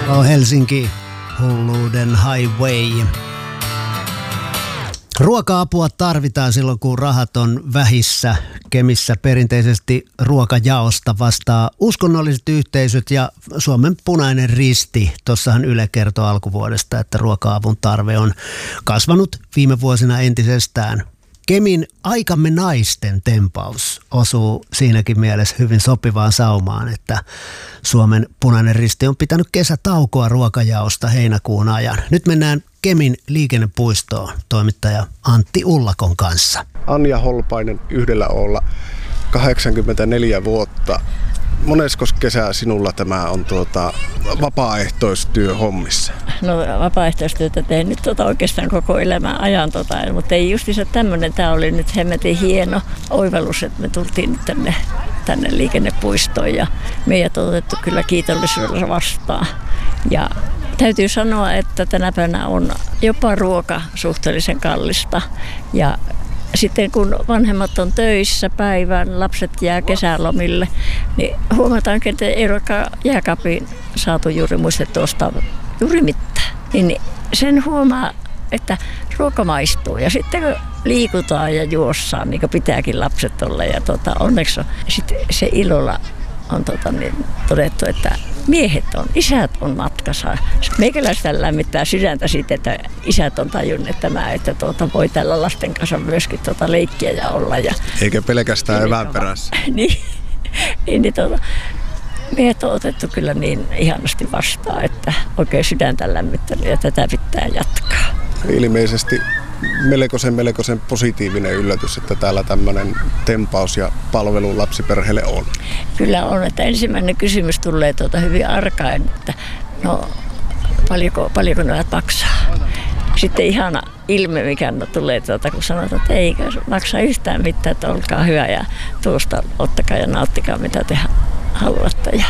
Helsinki, hulluuden highway. Ruoka-apua tarvitaan silloin, kun rahat on vähissä. Kemissä perinteisesti ruokajaosta vastaa uskonnolliset yhteisöt ja Suomen Punainen Risti. Tuossahan Yle kertoi alkuvuodesta, että ruoka-avun tarve on kasvanut viime vuosina entisestään. Kemin Aikamme naisten tempaus osuu siinäkin mielessä hyvin sopivaan saumaan, että Suomen Punainen Risti on pitänyt kesätaukoa ruokajaosta heinäkuun ajan. Nyt mennään Kemin liikennepuistoon toimittaja Antti Ullakon kanssa. Anja Holpainen yhdellä O:lla, 84 vuotta. Moneskos kesä sinulla tämä on vapaaehtoistyö hommissa? No vapaaehtoistyötä tein nyt oikeastaan koko elämän ajan, mutta ei justiinsa tämmöinen. Tämä oli nyt hemmetin hieno oivallus, että me tultiin nyt tänne liikennepuistoon ja meidät on otettu kyllä kiitollisuudella vastaan. Ja täytyy sanoa, että tänä päivänä on jopa ruoka suhteellisen kallista ja sitten kun vanhemmat on töissä päivän, lapset jää kesälomille, niin huomataankin, että ei ruokaa jääkaappiin saatu juuri muistettua ostaa juuri mitään. Niin sen huomaa, että ruoka maistuu ja sitten kun liikutaan ja juossaan, niin kuin pitääkin lapset olla ja onneksi on, sitten se ilolla on todettu, että isät on matkassa. Meikäläistä lämmittää sydäntä siitä, että isät on tajunnut tämä, että voi tällä lasten kanssa myöskin leikkiä ja olla. Eikä pelkästään evään perässä. niin meidät on otettu kyllä niin ihanasti vastaan, että oikein sydäntä lämmittänyt ja tätä pitää jatkaa. Ilmeisesti melkoisen positiivinen yllätys, että täällä tämmöinen tempaus ja palvelu lapsiperheelle on. Kyllä on, että ensimmäinen kysymys tulee hyvin arkaen, että no paljonko ne maksaa. Sitten ihana ilme, mikä tulee, kun sanotaan, että ei maksa yhtään mitään, että olkaa hyvä ja tuosta ottakaa ja nauttikaa mitä te haluatte. Ja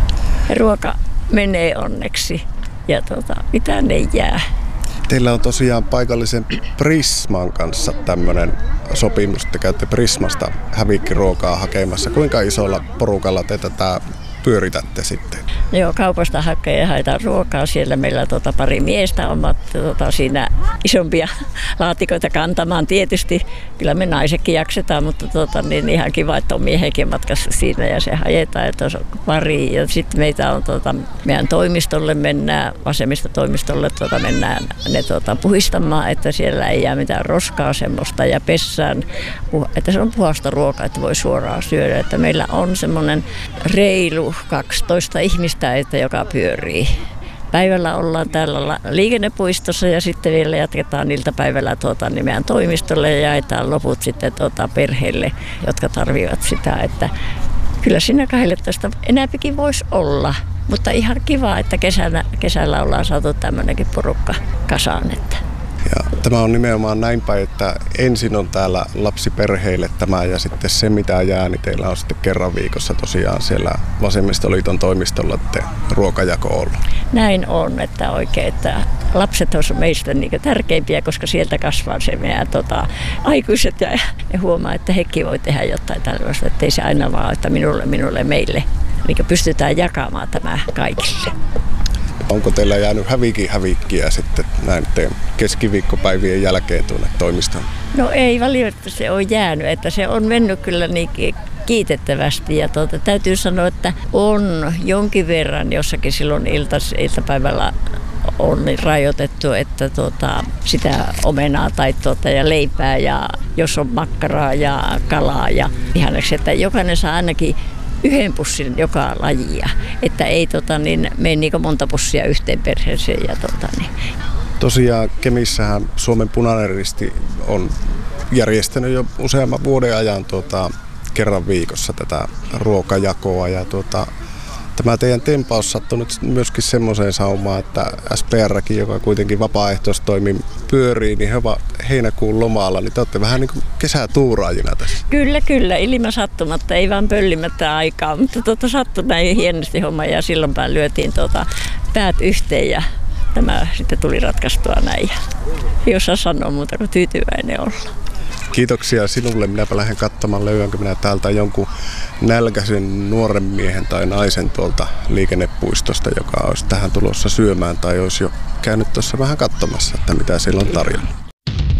ruoka menee onneksi ja mitään ei jää. Teillä on tosiaan paikallisen Prisman kanssa tämmöinen sopimus, että käytte Prismasta hävikkiruokaa hakemassa. Kuinka isolla porukalla te tätä pyöritätte sitten? Joo, kaupasta hakee ja haetaan ruokaa. Siellä meillä pari miestä omat siinä isompia laatikoita kantamaan. Tietysti kyllä me naisetkin jaksetaan, mutta niin ihan kiva, että on miehenkin matkassa siinä ja se haetaan, että on pari. Ja sitten meitä on meidän toimistolle mennään, vasemmistotoimistolle mennään ne puhistamaan, että siellä ei jää mitään roskaa semmoista ja pessään, että se on puhasta ruokaa, että voi suoraan syödä. Että meillä on semmoinen reilu 12 ihmistä, että joka pyörii. Päivällä ollaan täällä liikennepuistossa ja sitten vielä jatketaan iltapäivällä meidän toimistolle ja jaetaan loput sitten perheille, jotka tarvitsevat sitä. Että kyllä siinä 12 enääpikin voisi olla, mutta ihan kiva, että kesällä ollaan saatu tämmöinenkin porukka kasaan. Ja tämä on nimenomaan näin päin, että ensin on täällä lapsiperheille tämä ja sitten se mitä jää, niin teillä on sitten kerran viikossa tosiaan siellä Vasemmistoliiton toimistolla ruokajako ollut. Näin on, että oikein, että lapset on meistä tärkeimpiä, koska sieltä kasvaa se meidän aikuiset ja huomaa, että hekin voi tehdä jotain tällaista, ettei se aina vaan, että minulle, meille. Eli pystytään jakamaan tämä kaikille. Onko teillä jäänyt hävikkiä sitten näin keskiviikkopäivien jälkeen tuonne toimistoon? No ei valitettavasti se ole jäänyt, että se on mennyt kyllä niin kiitettävästi ja täytyy sanoa, että on jonkin verran jossakin silloin iltapäivällä on rajoitettu, että sitä omenaa tai ja leipää ja jos on makkaraa ja kalaa ja ihanneksi, että jokainen saa ainakin yhden pussin joka lajia, että ei mene niin monta pussia yhteen perheeseen. Ja, Tosiaan Kemissähän Suomen Punainen Risti on järjestänyt jo useamman vuoden ajan kerran viikossa tätä ruokajakoa ja tämä teidän tempaus sattui nyt myöskin semmoiseen saumaan, että SPR:kin, joka kuitenkin vapaaehtoistoimin pyörii, niin he ovat heinäkuun lomalla, niin te olette vähän niin kuin kesätuuraajina tässä. Kyllä, ilman sattumatta, ei vaan pöllimättä aikaa, mutta sattui näin hienosti homma ja silloinpäin lyötiin päät yhteen ja tämä sitten tuli ratkaistua näin. Ei osaa sanoa muuta kuin tyytyväinen olla. Kiitoksia sinulle. Minäpä lähden katsomaan, löydänkö minä täältä jonkun nälkäisen nuoren miehen tai naisen tuolta liikennepuistosta, joka olisi tähän tulossa syömään tai olisi jo käynyt tuossa vähän katsomassa, että mitä siellä on tarjolla.